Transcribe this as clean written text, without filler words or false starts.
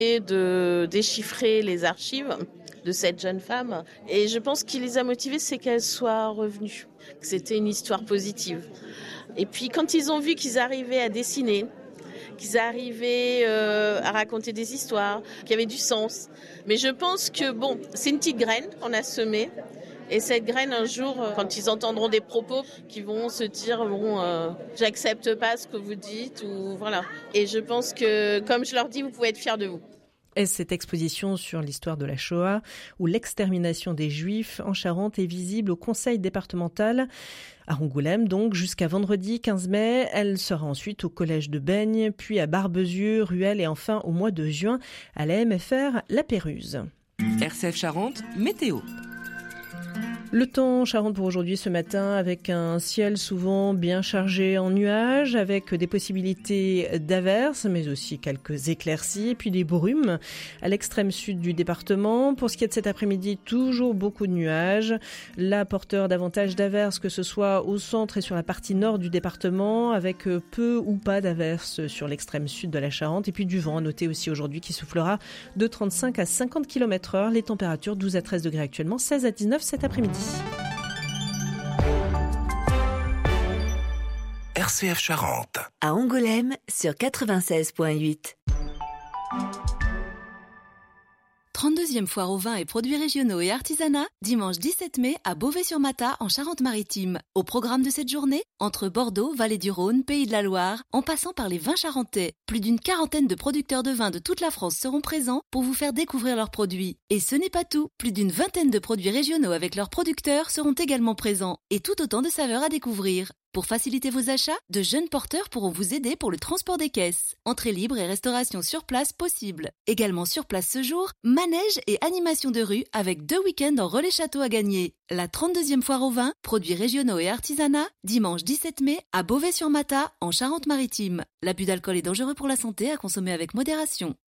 de déchiffrer les archives de cette jeune femme. Et je pense qu'il les a motivés, c'est qu'elle soit revenue, que c'était une histoire positive. Et puis quand ils ont vu qu'ils arrivaient à dessiner, qu'ils arrivaient à raconter des histoires, qu'il y avait du sens. Mais je pense que c'est une petite graine qu'on a semée. Et cette graine, un jour, quand ils entendront des propos, qui vont se dire j'accepte pas ce que vous dites, ou voilà. Et je pense que, comme je leur dis, vous pouvez être fiers de vous. Et cette exposition sur l'histoire de la Shoah ou l'extermination des Juifs en Charente est visible au conseil départemental à Angoulême, donc jusqu'à vendredi 15 mai. Elle sera ensuite au collège de Baigne, puis à Barbezieux, Ruelle et enfin au mois de juin à la MFR La Péruse. RCF Charente, météo. Le temps en Charente pour aujourd'hui ce matin avec un ciel souvent bien chargé en nuages, avec des possibilités d'averses, mais aussi quelques éclaircies et puis des brumes à l'extrême sud du département. Pour ce qui est de cet après-midi, toujours beaucoup de nuages. Là, porteur davantage d'averses, que ce soit au centre et sur la partie nord du département, avec peu ou pas d'averses sur l'extrême sud de la Charente. Et puis du vent à noter aussi aujourd'hui qui soufflera de 35 à 50 km/h. Les températures 12 à 13 degrés actuellement, 16 à 19 cet après-midi. RCF Charente. À Angoulême sur 96.8. 32e foire aux vins et produits régionaux et artisanat, dimanche 17 mai à Beauvais-sur-Mata en Charente-Maritime. Au programme de cette journée, entre Bordeaux, Vallée du Rhône, Pays de la Loire, en passant par les vins charentais. Plus d'une quarantaine de producteurs de vins de toute la France seront présents pour vous faire découvrir leurs produits. Et ce n'est pas tout, plus d'une vingtaine de produits régionaux avec leurs producteurs seront également présents, et tout autant de saveurs à découvrir. Pour faciliter vos achats, de jeunes porteurs pourront vous aider pour le transport des caisses. Entrée libre et restauration sur place possible. Également sur place ce jour, manège et animation de rue avec 2 week-ends en relais château à gagner. La 32e foire aux vins, produits régionaux et artisanat, dimanche 17 mai à Beauvais-sur-Mata en Charente-Maritime. L'abus d'alcool est dangereux pour la santé, à consommer avec modération.